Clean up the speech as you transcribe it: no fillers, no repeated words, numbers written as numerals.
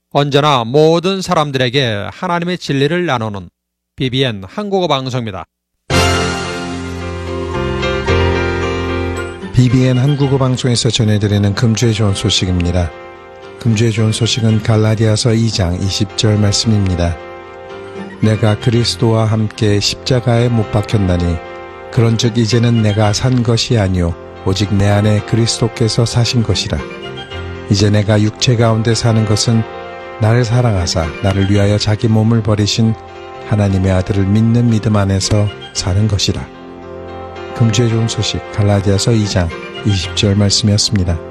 언제나 모든 사람들에게 하나님의 진리를 나누는 BBN 한국어 방송입니다. BBN 한국어 방송에서 전해드리는 금주의 좋은 소식입니다. 금주의 좋은 소식은 갈라디아서 2장 20절 말씀입니다. 내가 그리스도와 함께 십자가에 못 박혔나니 그런즉 이제는 내가 산 것이 아니요 오직 내 안에 그리스도께서 사신 것이라. 이제 내가 육체 가운데 사는 것은 나를 사랑하사 나를 위하여 자기 몸을 버리신 하나님의 아들을 믿는 믿음 안에서 사는 것이라. 금주의 좋은 소식 갈라디아서 2장 20절 말씀이었습니다.